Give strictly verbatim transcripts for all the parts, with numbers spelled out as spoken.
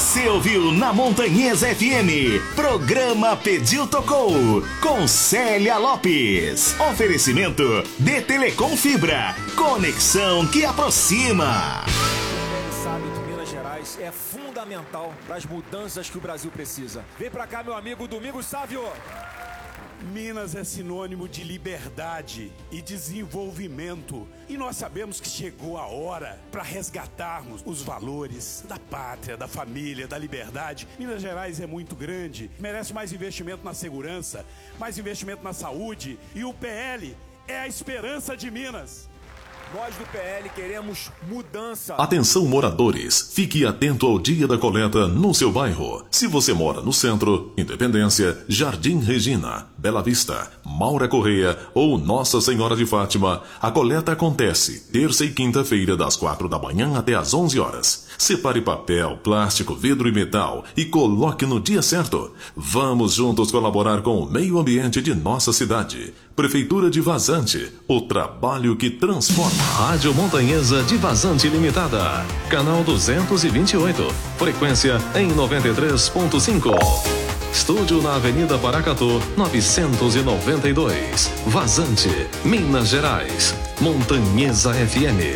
Você ouviu na Montanhesa F M, programa Pediu Tocou, com Célia Lopes. Oferecimento de Telecom Fibra, conexão que aproxima. Ele sabe que Minas Gerais é fundamental para as mudanças que o Brasil precisa. Vem pra cá, meu amigo Domingos Sávio. Minas é sinônimo de liberdade e desenvolvimento. E nós sabemos que chegou a hora para resgatarmos os valores da pátria, da família, da liberdade. Minas Gerais é muito grande, merece mais investimento na segurança, mais investimento na saúde. E o P L é a esperança de Minas. Nós do P L queremos mudança. Atenção, moradores, fique atento ao dia da coleta no seu bairro. Se você mora no centro, Independência, Jardim Regina, Bela Vista, Maura Correia ou Nossa Senhora de Fátima, a coleta acontece terça e quinta-feira das quatro da manhã até às onze horas. Separe papel, plástico, vidro e metal e coloque no dia certo. Vamos juntos colaborar com o meio ambiente de nossa cidade. Prefeitura de Vazante, o trabalho que transforma. Rádio Montanhesa de Vazante Limitada, canal duzentos e vinte e oito, frequência em noventa e três ponto cinco. Estúdio na Avenida Paracatu, novecentos e noventa e dois, Vazante, Minas Gerais. Montanhesa F M.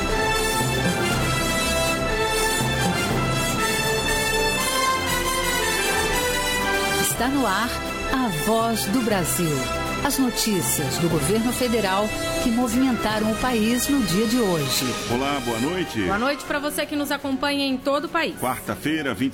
Está no ar a Voz do Brasil. As notícias do governo federal que movimentaram o país no dia de hoje. Olá, boa noite. Boa noite para você que nos acompanha em todo o país. Quarta-feira, vinte